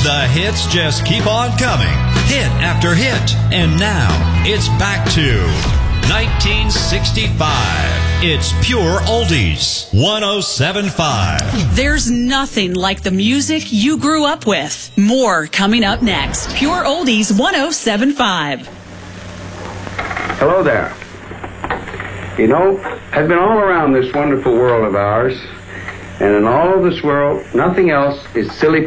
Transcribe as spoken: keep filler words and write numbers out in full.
The hits just keep on coming, hit after hit. And now, it's back to nineteen sixty-five. It's Pure Oldies, one oh seven point five. There's nothing like the music you grew up with. More coming up next. Pure Oldies, one oh seven point five. Hello there. You know, I've been all around this wonderful world of ours, and in all of this world, nothing else is silly